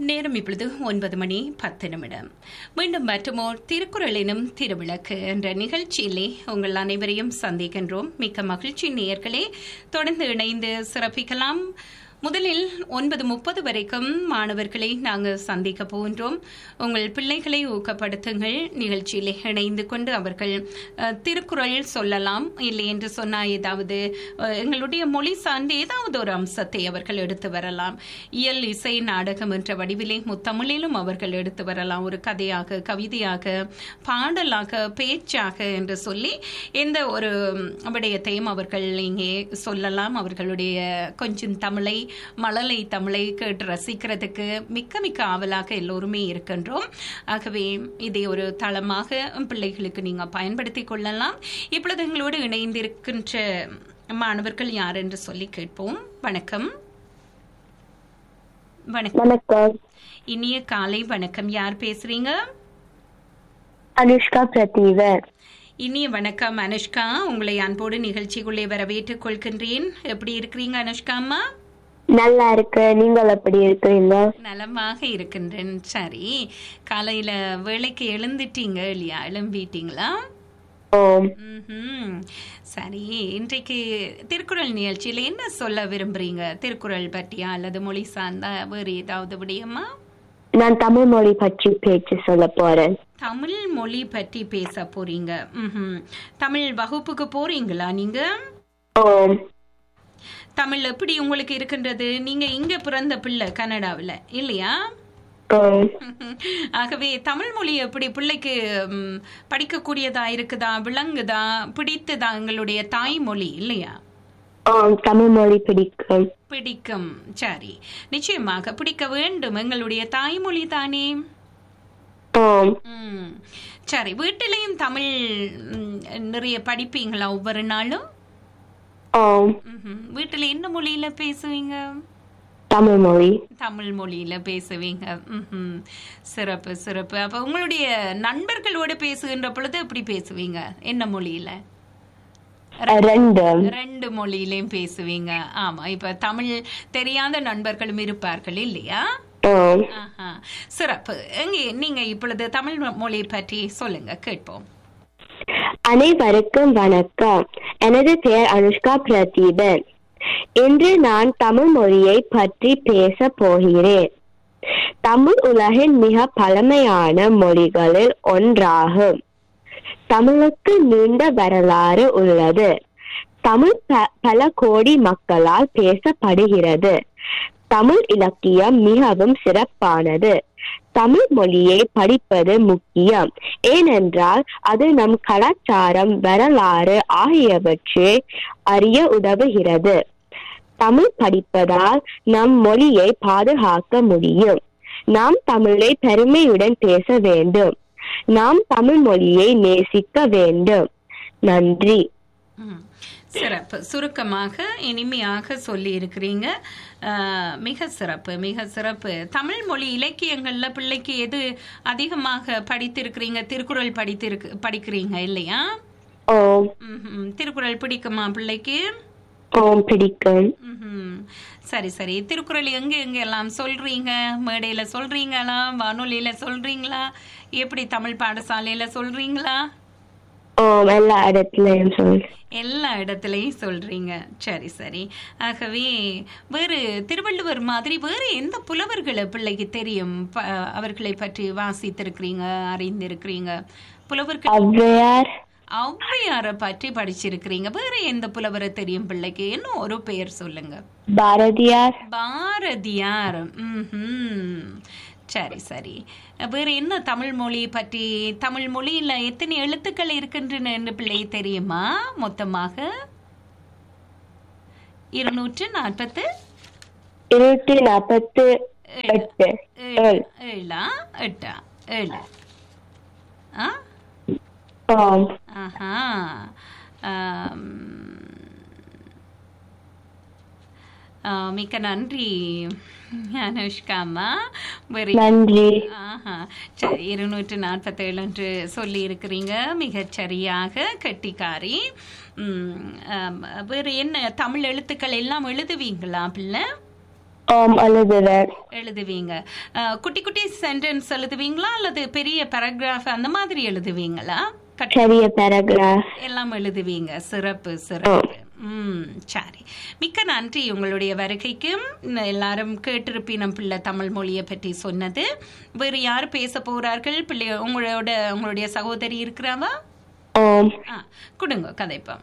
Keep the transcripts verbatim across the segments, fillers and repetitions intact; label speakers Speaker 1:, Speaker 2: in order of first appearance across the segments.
Speaker 1: நேரம் இப்பொழுது ஒன்பது மணி பத்து நிமிடம். மீண்டும் மற்றுமோர் திருக்குறள் எனும் திருவிளக்கு என்ற நிகழ்ச்சியிலே உங்கள் அனைவரையும் சந்திக்கின்றோம். மிக்க மகிழ்ச்சி நேயர்களே, தொடர்ந்து இணைந்து சிறப்பிக்கலாம். முதலில் ஒன்பது முப்பது வரைக்கும் மாணவர்களை நாங்கள் சந்திக்க போகின்றோம். உங்கள் பிள்ளைகளை ஊக்கப்படுத்துங்கள். நிகழ்ச்சியில் இணைந்து கொண்டு அவர்கள் திருக்குறள் சொல்லலாம். இல்லை என்று சொன்னால் ஏதாவது எங்களுடைய மொழி சார்ந்து ஏதாவது ஒரு அம்சத்தை அவர்கள் எடுத்து வரலாம். இயல், இசை, நாடகம் என்ற வடிவிலே முத்தமிழிலும் அவர்கள் எடுத்து வரலாம். ஒரு கதையாக, கவிதையாக, பாடலாக, பேச்சாக என்று சொல்லி எந்த ஒரு விடயத்தையும் அவர்கள் இங்கே சொல்லலாம். அவர்களுடைய கொஞ்சம் தமிழை, மழலை தமிழை கேட்டு ரசிக்கிறதுக்கு மிக்க மிக்க ஆவலாக எல்லோருமே இருக்கின்றோம். ஆகவே இதை ஒரு தளமாக பிள்ளைகளுக்கு நீங்கள் பயன்படுத்தி கொள்ளலாம். இப்பொழுது எங்களோடு இணைந்திருக்கின்ற மாணவர்கள் யார் என்று சொல்லி கேட்போம். வணக்கம்.
Speaker 2: வணக்கம்.
Speaker 1: இனிய காலை வணக்கம். யார் பேசுறீங்க?
Speaker 2: அனுஷ்கா பிரதீவன்.
Speaker 1: இனிய வணக்கம் அனுஷ்கா. உங்களை அன்போடு நிகழ்ச்சிக்குள்ளே வரவேற்றுக் கொள்கின்றேன். எப்படி இருக்கிறீங்க அனுஷ்கா அம்மா?
Speaker 2: நல்லா இருக்கு. நீங்கள் எப்படி இருக்கிறீங்க?
Speaker 1: நலமாக இருக்கின்றேன். சரி, காலையில வேலைக்கு எழுந்துட்டீங்க இல்லையா? எழும்பிட்டீங்களா? ம். சரி, இன்றைக்கு திருக்குறள் நிகழ்ச்சியில என்ன சொல்ல விரும்புறீங்க? திருக்குறள் பற்றியா அல்லது மொழி சார்ந்தா வேறு ஏதாவது விடயமா?
Speaker 2: நான் தமிழ் மொழி பற்றி பேச்சு சொல்ல போறேன்.
Speaker 1: தமிழ் மொழி பற்றி பேச போறீங்க. ம். தமிழ் வகுப்புக்கு போறீங்களா நீங்க? தமிழ் எப்படி உங்களுக்கு இருக்கின்றது? நீங்க இங்க பிறந்த பிள்ளை கனடாவில் இல்லையா? ஆகவே தமிழ் மொழி எப்படி பிள்ளைக்கு படிக்கக்கூடியதா இருக்குதா, விளங்குதா, பிடித்ததா? எங்களுடைய தாய்மொழி இல்லையா?
Speaker 2: தமிழ் மொழி பிடிக்கும்.
Speaker 1: பிடிக்கும். சரி, நிச்சயமாக பிடிக்க வேண்டும். எங்களுடைய தாய்மொழி தானே. சரி, வீட்டிலையும் தமிழ் நிறைய படிப்பீங்களா ஒவ்வொரு நாளும்? வீட்டுல என்ன மொழியில பேசுவீங்க?
Speaker 2: தமிழ் மொழி.
Speaker 1: தமிழ் மொழியில பேசுவீங்க. சிறப்பு சிறப்பு. அப்ப உங்களுடைய நண்பர்களோட பேசுகின்ற பொழுது எப்படி பேசுவீங்க? என்ன மொழியில? ரெண்டு மொழியிலையும் பேசுவீங்க. ஆமா, இப்ப தமிழ் தெரியாத நண்பர்களும் இருப்பார்கள் இல்லையா? சிறப்பு. எங்கே நீங்க இப்பொழுது தமிழ் மொழி பற்றி சொல்லுங்க, கேட்போம்.
Speaker 2: அனைவருக்கும் வணக்கம். எனது பெயர் அனுஷ்கா பிரதீபன். இன்று நான் தமிழ் மொழியை பற்றி பேச போகிறேன். தமிழ் உலகின் மிக பழமையான மொழிகளில் ஒன்றாகும். தமிழுக்கு நீண்ட வரலாறு உள்ளது. தமிழ் பல கோடி மக்களால் பேசப்படுகிறது. தமிழ் இலக்கியம் மிகவும் சிறப்பானது. தமிழ் மொழியை படிப்பது முக்கியம். ஏனென்றால் அது நம் கலாச்சாரம், வரலாறு ஆகியவற்றை அறிய உதவுகிறது. தமிழ் படிப்பதால் நம் மொழியை பாதுகாக்க முடியும். நாம் தமிழை பெருமையுடன் பேச வேண்டும். நாம் தமிழ் மொழியை நேசிக்க வேண்டும். நன்றி.
Speaker 1: சிறப்பு. சுருக்கமாக இனிமையாக சொல்லி இருக்கிறீங்க. மிக சிறப்பு, மிக சிறப்பு. தமிழ் மொழி இலக்கியங்கள்ல பிள்ளைக்கு எது அதிகமாக படித்திருக்கிறீங்க? திருக்குறள் படித்திருக்கு படிக்கிறீங்க இல்லையா? திருக்குறள் பிடிக்குமா பிள்ளைக்கு?
Speaker 2: பிடிக்கும்.
Speaker 1: சரி சரி. திருக்குறள் எங்க எங்க எல்லாம் சொல்றீங்க? மேடையில சொல்றீங்களா? வானொலியில சொல்றீங்களா? எப்படி தமிழ் பாடசாலையில சொல்றீங்களா?
Speaker 2: எல்லா இடத்துலயும் சொல்
Speaker 1: எல்லா இடத்துலயும் சொல்றீங்க. சரி சரி. ஆகவே வேறு திருவள்ளுவர் மாதிரி வேறு எந்த புலவர்களை பிள்ளைக்கு தெரியும்? அவர்களை பற்றி வாசித்திருக்கிறீங்க, அறிந்திருக்கிறீங்க? புலவர்கள் ஔவையார் ஔவையாரை பற்றி படிச்சிருக்கிறீங்க. வேற எந்த புலவரை தெரியும் பிள்ளைக்கு? இன்னும் ஒரு பெயர் சொல்லுங்க.
Speaker 2: பாரதியார்.
Speaker 1: பாரதியார். ம். சரி சரி. வேறு என்ன தமிழ் மொழி பற்றி? தமிழ் மொழியில எத்தனை எழுத்துக்கள் இருக்கின்றன என்று பிள்ளை தெரியுமா? மொத்தமாக இருநூற்று நாற்பத்து
Speaker 2: இருநூற்றி நாற்பத்து எட்டு.
Speaker 1: ஏழா எட்டா? ஏழு. ஆஹா. மிக்க நன்றி அனுஷ்காமா.
Speaker 2: நன்றி.
Speaker 1: சரி, இருநூற்று நாற்பத்தி ஏழு என்று சொல்லி இருக்கிறீங்க. மிகச்சரியாக, கெட்டிக்காரி. வேறு என்ன தமிழ் எழுத்துக்கள் எல்லாம் எழுதுவீங்களா பிள்ளை?
Speaker 2: ஆம் எழுதுவேன்.
Speaker 1: எழுதுவீங்க. அஹ், குட்டி குட்டி சென்டென்ஸ் எழுதுவீங்களா அல்லது பெரிய பேராகிராஃப் அந்த மாதிரி எழுதுவீங்களா? கட்-
Speaker 2: பெரிய பேராகிராஃப்.
Speaker 1: எல்லாம் எழுதுவீங்க. சிறப்பு சிறப்பு. ம் சரி, மிக்க நன்றி உங்களுடைய வருகைக்கும். எல்லாரும் கேட்டிருப்பினம் பிள்ளை தமிழ் மொழியை பற்றி சொன்னது. வேறு யார் பேச போறார்கள்? பிள்ளை உங்களோட உங்களுடைய சகோதரி இருக்கிறாவா?
Speaker 2: ஆம்.
Speaker 1: ஆ கொடுங்க கதைப்போம்.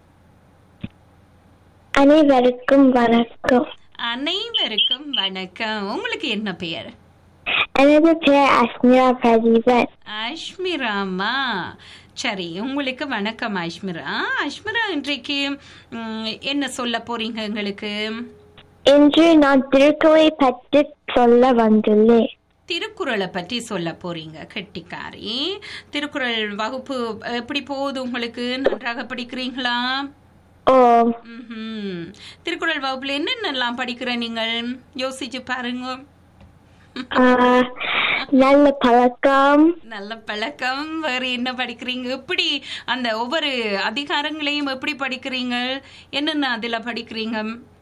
Speaker 2: அனைவருக்கும் வணக்கம்.
Speaker 1: அனைவருக்கும் வணக்கம். உங்களுக்கு என்ன பெயர்?
Speaker 2: எனது பெயர் அஸ்மிரா பிரதீபன்.
Speaker 1: அஷ்மிராமா. சரி, உங்களுக்கு வணக்கம் அஷ்மிரா. அஷ்மிரா, இன்றைக்கு ம், என்ன சொல்ல போறீங்க எங்களுக்கு?
Speaker 2: இன்று நான் திருக்குறளை பற்றி சொல்ல வந்துள்ளேன்.
Speaker 1: திருக்குறளை பற்றி சொல்ல போறீங்க. கெட்டிக்காரி. திருக்குறள் வகுப்பு எப்படி போகுது உங்களுக்கு? நன்றாக படிக்கிறீங்களா?
Speaker 2: ஓம்.
Speaker 1: ம்ஹும். திருக்குறள் வகுப்புல என்னென்னலாம் படிக்கிற நீங்கள்? யோசிச்சு பாருங்க.
Speaker 2: ஆஹ், நல்ல பழக்கம்,
Speaker 1: நல்ல பழக்கம். வேறு என்ன படிக்கிறீங்க? எப்படி அந்த ஒவ்வொரு அதிகாரங்களையும் எப்படி படிக்கிறீங்க? என்னென்ன அதுல படிக்கிறீங்க?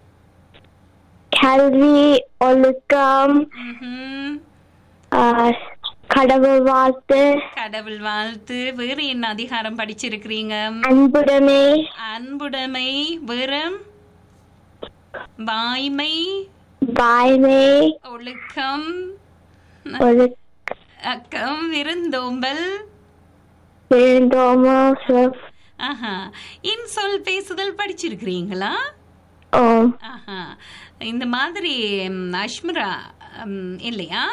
Speaker 2: கல்வி, ஒழுக்கம்,
Speaker 1: ம்ஹும்.
Speaker 2: ஆஹ், கடவுள் வாழ்த்து,
Speaker 1: கடவுள் வாழ்த்து. வேறு என்ன அதிகாரம் படிச்சிருக்கிறீங்க?
Speaker 2: அன்புடைமை,
Speaker 1: அன்புடைமை. வேறு வாய்மை,
Speaker 2: வாய்மை,
Speaker 1: ஒழுக்கம்,
Speaker 2: ஒழுக்கம்,
Speaker 1: அக்கம், விருந்தோம்பல்.
Speaker 2: விருந்தோம்பல், சிறப்பு.
Speaker 1: ஆஹா. இன்சொல் பேசுதல் படிச்சிருக்கிறீங்களா?
Speaker 2: ஓம்.
Speaker 1: ஆஹா. இந்த மாதிரி ம், அஷ்மிரா ம், இல்லையா?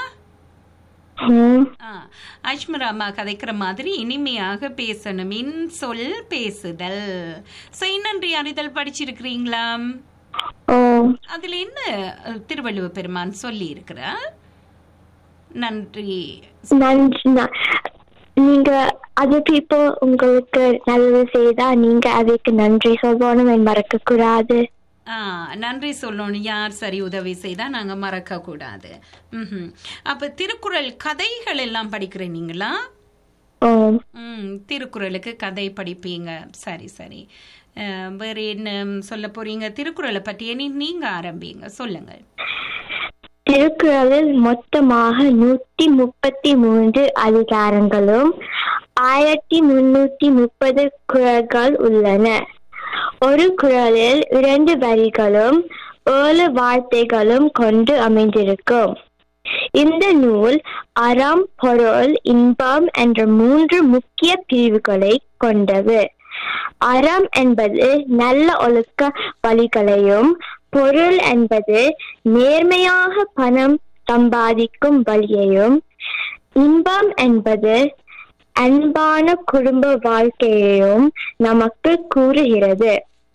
Speaker 2: ம்.
Speaker 1: ஆ, அஷ்மிரா அம்மா கதைக்கிற மாதிரி இனிமையாக பேசணும். இன்சொல் பேசுதல். செய் நன்றி அறிதல் படிச்சிருக்கிறீங்களா?
Speaker 2: ஓம்.
Speaker 1: அதுல என்ன அஹ், திருவள்ளுவர் பெருமான் சொல்லி இருக்கிறார்? நன்றி.
Speaker 2: நன்றி. ந- நீங்க other people உங்களுக்கு நல்லது செய்தா நீங்க அதுக்கு நன்றி சொல்லணும், மறக்க கூடாது.
Speaker 1: ஆ, நன்றி சொல்லணும். யார் சரி உதவி செய்தா நாங்க மறக்க கூடாது. ம்ஹும். அப்ப திருக்குறள் கதைகள் எல்லாம் படிக்கிறீங்களா?
Speaker 2: ஓம்.
Speaker 1: ம், திருக்குறளுக்கு கதை படிப்பீங்க. சரி சரி. அஹ், வேற என்ன சொல்ல போறீங்க? திருக்குறளை பற்றி இனி நீங்க ஆரம்பிங்க, சொல்லுங்க.
Speaker 2: திருக்குறளில் மொத்தமாக நூத்தி முப்பத்தி மூன்று அதிகாரங்களும் ஆயிரத்தி முன்னூத்தி முப்பது குறள்கள் உள்ளன. ஒரு குறளில் இரண்டு வரிகளும் ஏழு வார்த்தைகளும் கொண்டு அமைந்திருக்கும். இந்த நூல் அறம், பொருள், இன்பம் என்ற மூன்று முக்கிய பிரிவுகளை கொண்டது. அறம் என்பது நல்ல ஒழுக்க வழிகளையும், பொருள் என்பது நேர்மையாக பணம் சம்பாதிக்கும் வழியையும், இன்பம் என்பது அன்பான குடும்ப வாழ்க்கையையும் நமக்கு கூறுகிறது.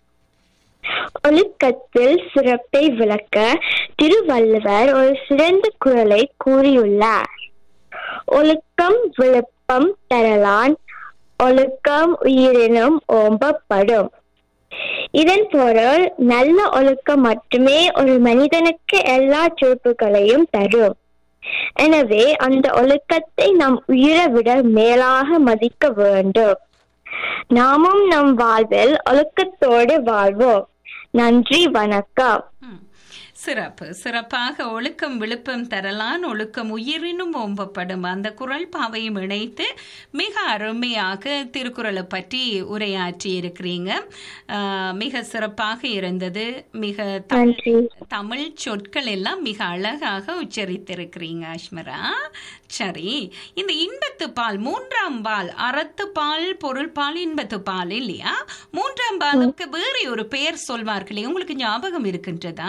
Speaker 2: ஒழுக்கத்தில் சிறப்பை விளக்க திருவள்ளுவர் ஒரு சிறந்த குறளை கூறியுள்ளார். ஒழுக்கம் விழுப்பம் தரலான், ஒழுக்கம் உயிரினும் ஓம்பப்படும். இதன் பொருள் நல்ல ஒழுக்கம் மட்டுமே ஒரு மனிதனுக்கு எல்லா சிறப்புகளையும் தரும். எனவே அந்த ஒழுக்கத்தை நாம் உயிரை விட மேலாக மதிக்க வேண்டும். நாமும் நம் வாழ்வில் ஒழுக்கத்தோடு வாழ்வோம். நன்றி, வணக்கம்.
Speaker 1: ம், சிறப்பு. சிறப்பாக ஒழுக்கம் விழுப்பம் தரலான், ஒழுக்கம் உயிரினும் ஓம்பப்படும். அந்த குறள் பாவையும் இணைத்து மிக அருமையாக திருக்குறளை பற்றி உரையாற்றி இருக்கிறீங்க. ஆஹ், மிக சிறப்பாக இருந்தது. மிக தமிழ்
Speaker 2: நன்றி.
Speaker 1: தமிழ் சொற்கள் எல்லாம் மிக அழகாக உச்சரித்திருக்கிறீங்க அஷ்மிரா. சரி, இந்த இன்பத்து பால், மூன்றாம் பால், அறத்து பால், பொருள் பால், இன்பத்து பால் இல்லையா? மூன்றாம் பாலுக்கு வேறு ஒரு பெயர் சொல்வார்களே, உங்களுக்கு ஞாபகம் இருக்கின்றதா?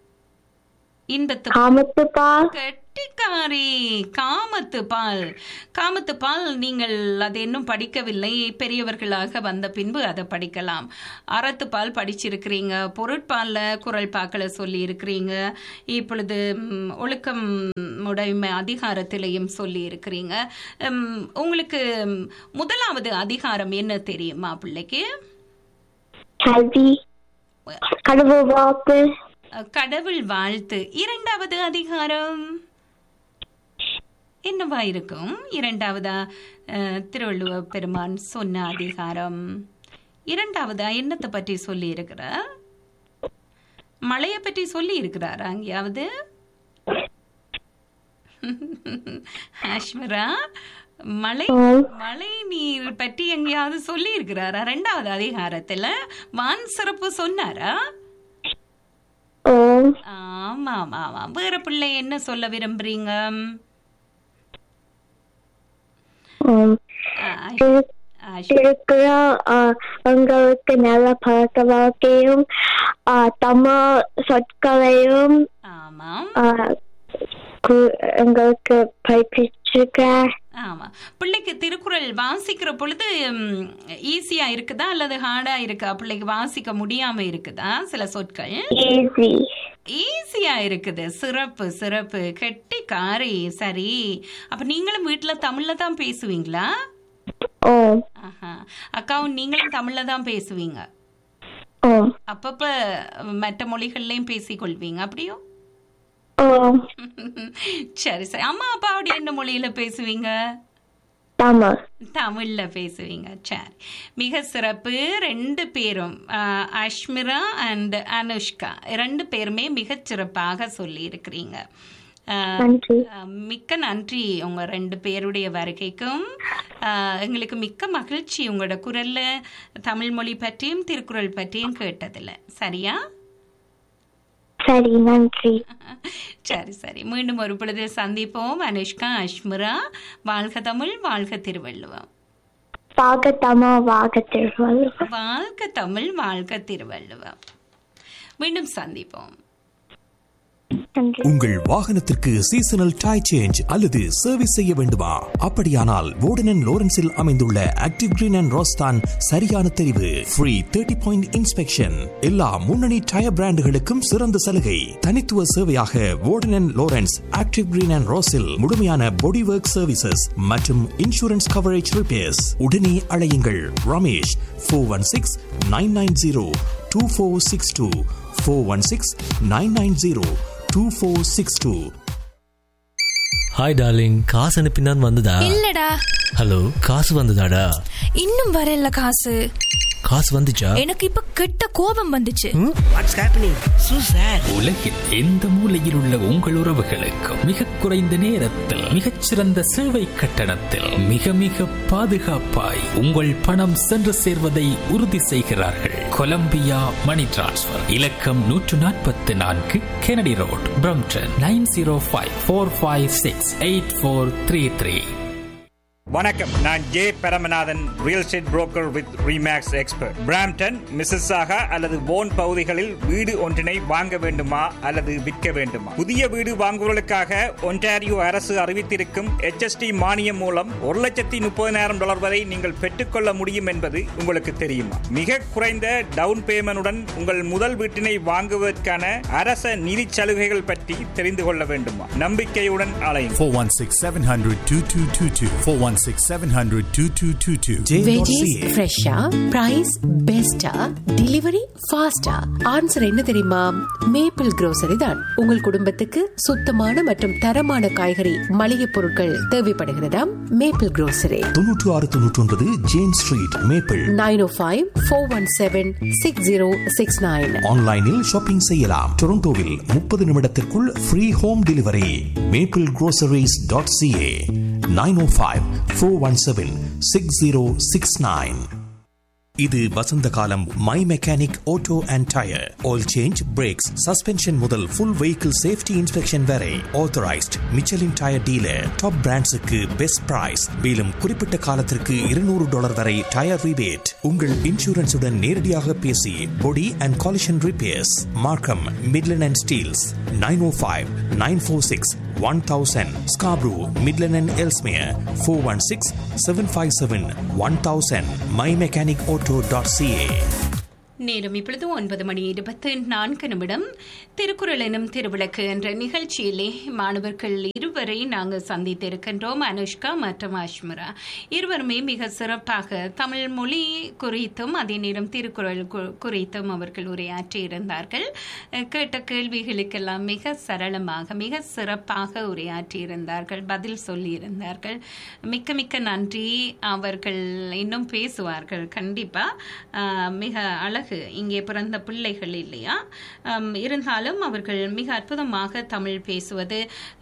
Speaker 1: இன்பத்து
Speaker 2: காமத்து பால்.
Speaker 1: கெட்டிக்காரி. காமத்து பால். காமத்து பால் நீங்கள் அதை இன்னும் படிக்கவில்லை. பெரியவர்களாக வந்த பின்பு அதை படிக்கலாம். அறத்து பால் படிச்சிருக்கிறீங்க. பொருட்பால்ல குறள் பாக்களை சொல்லி இருக்கிறீங்க. இப்பொழுது ம், ஒழுக்கம் உடைமை அதிகாரத்திலையும் சொல்லி இருக்கிறீங்க. ம், உங்களுக்கு ம், முதலாவது அதிகாரம் என்ன தெரியுமா பிள்ளைக்கு?
Speaker 2: கல்வி, கடவுள் வாழ்த்து.
Speaker 1: கடவுள் வாழ்த்து. இரண்டாவது அதிகாரம் என்னவா இருக்கும்? இரண்டாவதா அஹ், திருவள்ளுவர் பெருமான் சொன்ன அதிகாரம் இரண்டாவதா என்னத்தை பற்றி சொல்லி இருக்கிறார்? மழையை பற்றி சொல்லி இருக்கிறாரா அங்கேயாவது? ஆஷ்மிரா, மழை மழை நீர் பற்றி எங்கேயாவது சொல்லி இருக்கிறாரா? ரெண்டாவது அதிகாரத்துல வான் சிறப்பு சொன்னாரா? ஆமா ஆமா ஆமா. வேற பிள்ளை என்ன சொல்ல விரும்புறீங்க?
Speaker 2: உங்களுக்கு நல்ல பழக்க வாழ்க்கையும் தமிழ் சொற்களையும் உங்களுக்கு பயிற்சிருக்கார்.
Speaker 1: ஆமா, பிள்ளைக்கு திருக்குறள் வாசிக்கிற பொழுது ஈஸியா இருக்குதா அல்லது ஹார்டா இருக்கா? பிள்ளைக்கு வாசிக்க முடியாம இருக்குதா சில சொற்கள்? ஈஸியா இருக்குது. சிறப்பு சிறப்பு, கெட்டி காரி. சரி, அப்ப நீங்களும் வீட்டுல தமிழ்ல தான் பேசுவீங்களா? அக்காவும் நீங்களும் தமிழ்ல தான் பேசுவீங்க? அப்பப்ப மற்ற மொழிகள்லயும் பேசிக்கொள்வீங்க அப்படியோ? சரி சரி. அம்மா அப்பா அப்படி என்ன மொழியில பேசுவீங்க? தமிழ்ல பேசுவீங்க. சரி, மிக சிறப்பு. ரெண்டு பேரும் அஷ்மிரா அண்ட் அனுஷ்கா ரெண்டு பேருமே மிக சிறப்பாக சொல்லி இருக்கிறீங்க. மிக்க நன்றி உங்க ரெண்டு பேருடைய வருகைக்கும். எங்களுக்கு மிக்க மகிழ்ச்சி உங்களோட குரல்ல தமிழ் மொழி பற்றியும் திருக்குறள் பற்றியும் கேட்டதில்ல. சரியா?
Speaker 2: சரி, நன்றி.
Speaker 1: சரி சரி, மீண்டும் ஒரு பொழுது சந்திப்போம். அனுஷ்கா, அஷ்மிரா, வாழ்க தமிழ், வாழ்க திருவள்ளுவம்.
Speaker 2: வாழ்க தமிழ், வாழ்க திருவள்ளுவம்.
Speaker 1: வாழ்க தமிழ், வாழ்க திருவள்ளுவம். மீண்டும் சந்திப்போம்.
Speaker 3: உங்கள் வாகனத்திற்கு சீசனல் டயர் சேஞ்ச் அல்லது சர்வீஸ் செய்ய வேண்டுமா? அப்படியானால் வோர்டன் அண்ட் லோரன்ஸில் அமைந்துள்ள ஆக்டிவ் கிரீன் அண்ட் ரோஸ் தான் சரியான தெரிவு. ஃப்ரீ தேர்ட்டி பாயிண்ட் இன்ஸ்பெக்ஷன், எல்லா முன்னணி டயர் பிராண்டுகளுக்கும் சிறந்த சலுகை. தனித்துவ சேவையாக வோர்டன் and Lawrence active green and ரோஸில் முழுமையான பாடி ஒர்க் சர்வீசஸ் மற்றும் இன்சூரன்ஸ் கவரேஜ் ரிப்பேர்ஸ். உடனே அழையுங்கள் Ramesh four one six nine nine zero two four six two four one six nine nine zero two four six two.
Speaker 4: Hi darling, காசு அனுப்பினான் வந்ததா?
Speaker 5: இல்லடா.
Speaker 4: Hello, காசு வந்ததாடா?
Speaker 5: இன்னும் வரல. காசு
Speaker 4: காசு வந்துச்சா?
Speaker 5: எனக்கு இப்ப கெட்ட கோபம் வந்துச்சு.
Speaker 6: What's happening சூசர்?
Speaker 7: உலகில் எந்த மூலையில் உள்ள உங்கள் உறவுகளுக்கு மிக குறைந்த நேரத்தில் மிகச்சிறந்த சேவை கட்டணத்தில் மிக மிக பாதுகாப்பாய் உங்கள் பணம் சென்று சேர்வதை உறுதி செய்கிறார்கள். கொலம்பியா மணி டிரான்ஸ்பர். இலக்கம் நூற்று நாற்பத்தி நான்கு Kennedy road, Brampton, nine zero five four five six eight four three three.
Speaker 8: வணக்கம், நான் J Paramanathan, real estate broker with remakes expert. Brampton, Mississauga அல்லது போன் பகுதிகளில் வீடு ஒன்றினை வாங்க வேண்டுமா அல்லது விற்க வேண்டுமா? புதிய வீடு வாங்குவதற்காக ஒன்டாரியோ அரசு அறிவித்திருக்கும் எச் எஸ் டி மானியம் மூலம் ஒரு லட்சத்தி முப்பதினாயிரம் டாலர் வரை நீங்கள் பெற்றுக்கொள்ள முடியும் என்பது உங்களுக்கு தெரியுமா? மிக குறைந்த டவுன் பேமெண்டுடன் உங்கள் முதல் வீட்டினை வாங்குவதற்கான அரச நிதி சலுகைகள் பற்றி தெரிந்து கொள்ள வேண்டுமா? நம்பிக்கையுடன் அலையுங்கள்.
Speaker 9: four one six seven hundred two two two two four one six seven hundred two two two two.
Speaker 10: Veggies fresha, price besta, delivery faster. Answer என்ன தெரியுமா? மேப்பிள் grocery தான். உங்கள் குடும்பத்துக்கு சுத்தமான மற்றும் தரமான காய்கறி மளிகை பொருட்கள் தேவைப்படுகிறதா? Maple grocery.
Speaker 3: தொண்ணூற்று ஆறு தொண்ணூற்று ஒன்பது Jane street, maple.
Speaker 10: nine oh five four one seven six zero six nine.
Speaker 3: ஆன்லைனில் ஷாப்பிங் செய்யலாம். டொரண்டோவில் முப்பது நிமிடத்திற்குள் free home delivery. Maple groceries dot c a nine oh five four one seven six zero six nine. இது வசந்த காலம். My mechanic auto and tyre oil change, breaks, suspension முதல் full vehicle safety inspection வரை authorised Michelin tyre dealer. Top பிராண்ட்ஸுக்கு best price. மேலும் குறிப்பிட்ட காலத்திற்கு இருநூறு dollar வரை tyre rebate. உங்கள் இன்சூரன்ஸுடன் நேரடியாக பேசி பொடி அண்ட் காலிஷன் ரிப்பேர்ஸ். மார்க்கம், Midland and Steeles. Nine O five nine four six one thousand. Scarborough, Midland and Ellesmere four one six seven five seven one thousand. my mechanic auto dot c a.
Speaker 1: நேரம் இப்பொழுது ஒன்பது மணி இருபத்தி நான்கு நிமிடம். திருக்குறள் எனும் திருவிளக்கு என்ற நிகழ்ச்சியிலே மாணவர்கள் இருவரை நாங்கள் சந்தித்திருக்கின்றோம். அனுஷ்கா மற்றும் அஷ்மிரா இருவருமே மிக சிறப்பாக தமிழ் மொழி குறித்தும் அதே நேரம் திருக்குறள் குறித்தும் அவர்கள் உரையாற்றி இருந்தார்கள். கேட்ட கேள்விகளுக்கெல்லாம் மிக சரளமாக மிக சிறப்பாக உரையாற்றி இருந்தார்கள், பதில் சொல்லி இருந்தார்கள். மிக்க மிக்க நன்றி. அவர்கள் இன்னும் பேசுவார்கள் கண்டிப்பா. மிக அழகு அழகு இங்கே பிறந்த பிள்ளைகள் இல்லையா. இருந்தாலும் அவர்கள் மிக அற்புதமாக தமிழ் பேசுவது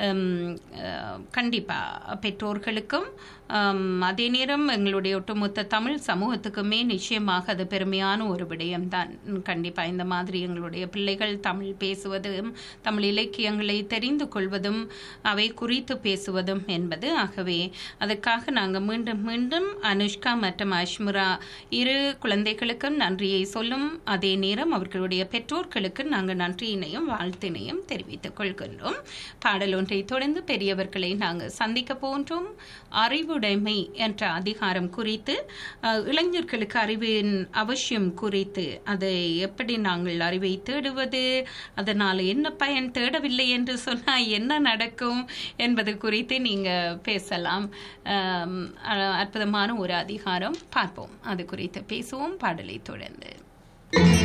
Speaker 1: கண்டிப்பாக பெற்றோர்களுக்கும் அதே நேரம் எங்களுடைய ஒட்டுமொத்த தமிழ் சமூகத்துக்குமே நிச்சயமாக அது பெருமையான ஒரு விடயம்தான். கண்டிப்பாக இந்த மாதிரி எங்களுடைய பிள்ளைகள் தமிழ் பேசுவதும் தமிழ் இலக்கியங்களை தெரிந்து கொள்வதும் அவை குறித்து பேசுவதும் என்பது. ஆகவே அதற்காக நாங்கள் மீண்டும் மீண்டும் அனுஷ்கா மற்றும் அஷ்முரா இரு குழந்தைகளுக்கும் நன்றியை சொல்லும் அதே நேரம் அவர்களுடைய பெற்றோர்களுக்கு நாங்கள் நன்றியினையும் வாழ்த்தினையும் தெரிவித்துக் கொள்கின்றோம். பாடல் ஒன்றை தொடர்ந்து பெரியவர்களை நாங்கள் சந்திக்க போன்றோம். அறிவுடைமை என்ற அதிகாரம் குறித்து, இளைஞர்களுக்கு அறிவின் அவசியம் குறித்து, அதை எப்படி நாங்கள் அறிவை தேடுவது, அதனால் என்ன பயன், தேடவில்லை என்று சொன்னால் என்ன நடக்கும் என்பது குறித்து நீங்க பேசலாம். அற்புதமான ஒரு அதிகாரம், பார்ப்போம், அது குறித்து பேசுவோம் பாடலை தொடர்ந்து.